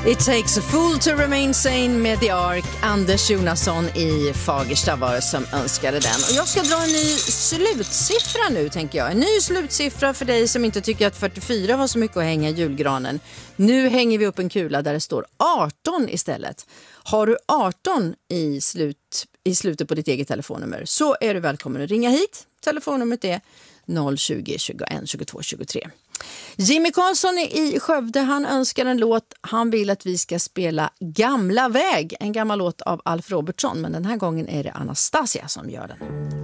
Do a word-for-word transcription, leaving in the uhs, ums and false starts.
It takes a fool to remain sane med The Ark. Anders Jonasson i Fagersta var som önskade den. Och jag ska dra en ny slutsiffra nu, tänker jag. En ny slutsiffra för dig som inte tycker att fyrtiofyra var så mycket att hänga i julgranen. Nu hänger vi upp en kula där det står arton istället. Har du arton i, slut, i slutet på ditt eget telefonnummer så är du välkommen att ringa hit. Telefonnumret är noll tjugo, tjugoett, tjugotvå, tjugotre. Jimmy Karlsson i Skövde, han önskar en låt. Han vill att vi ska spela Gamla väg, en gammal låt av Alf Robertsson, men den här gången är det Anastasia som gör den.